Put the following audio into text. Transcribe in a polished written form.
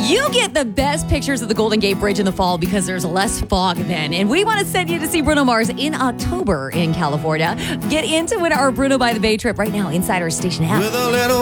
You get the best pictures of the Golden Gate Bridge in the fall because there's less fog then. And we want to send you to see Bruno Mars in October in California. Get into win our Bruno by the Bay trip right now inside our station app. With a little